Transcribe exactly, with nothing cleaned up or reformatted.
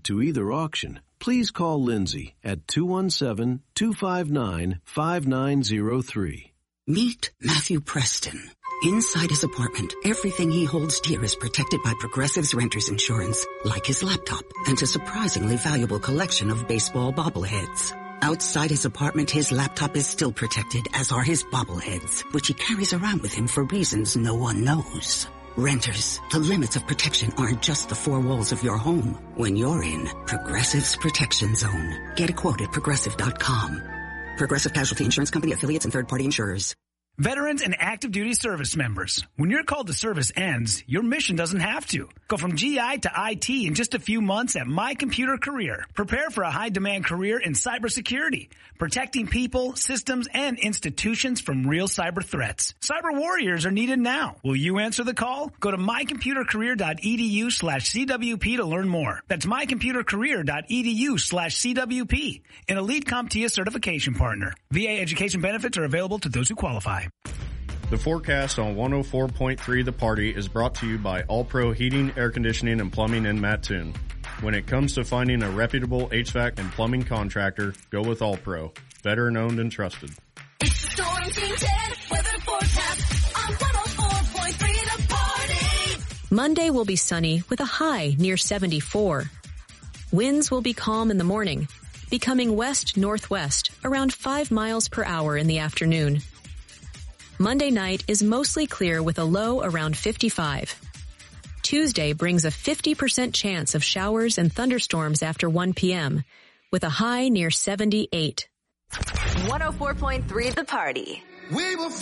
to either auction, please call Lindsay at two one seven, two five nine, five nine zero three. Meet Matthew Preston. Inside his apartment, everything he holds dear is protected by Progressive's Renter's Insurance, like his laptop and a surprisingly valuable collection of baseball bobbleheads. Outside his apartment, his laptop is still protected, as are his bobbleheads, which he carries around with him for reasons no one knows. Renters, the limits of protection aren't just the four walls of your home. When you're in Progressive's Protection Zone, get a quote at progressive dot com. Progressive Casualty Insurance Company, affiliates, and third-party insurers. Veterans and active duty service members, when your call to service ends, your mission doesn't have to. Go from G I to I T in just a few months at My Computer Career. Prepare for a high-demand career in cybersecurity, protecting people, systems, and institutions from real cyber threats. Cyber warriors are needed now. Will you answer the call? Go to mycomputercareer.edu slash CWP to learn more. That's mycomputercareer.edu slash CWP, an Elite CompTIA certification partner. V A education benefits are available to those who qualify. The forecast on one oh four point three The Party is brought to you by All Pro Heating, Air Conditioning, and Plumbing in Mattoon. When it comes to finding a reputable H V A C and plumbing contractor, go with All Pro. Veteran owned and trusted. It's the Storm Team ten weather forecast on one oh four point three The Party. Monday will be sunny with a high near seventy-four. Winds will be calm in the morning, becoming west-northwest around five miles per hour in the afternoon. Monday night is mostly clear with a low around fifty-five. Tuesday brings a fifty percent chance of showers and thunderstorms after one p.m. with a high near seventy-eight. one oh four point three The Party. We will